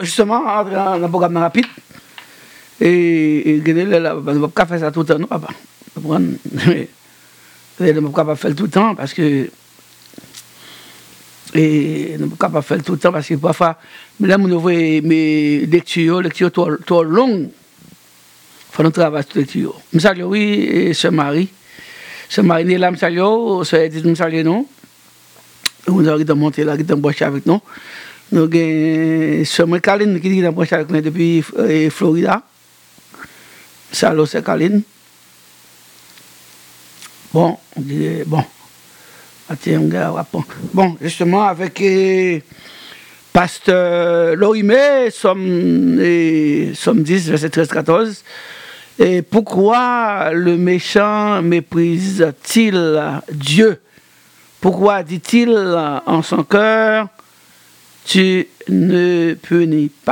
justement, dans le programme rapide, et on ne peut pas faire ça tout le temps, non, papa. On ne peut pas faire tout le temps parce que. Et on ne peut pas faire tout le temps parce que parfois, mais là, on voit mes lectures trop longues. Il faut nous travailler sur les lectures. Je salue, oui, Sœur Marie. Sœur Marie, là, je salue, Sœur Edith, je salue, non. Nous avons monté là, qui est embauché avec nous. Nous avons Sœur Caline qui est embauché avec nous depuis Florida. Salut, Sœur Caline. Bon, on dit, bon. Bon, justement, avec Pasteur Lorimé, Somme 10, verset 13-14. Et pourquoi le méchant méprise-t-il Dieu? Pourquoi dit-il en son cœur, tu ne punis pas?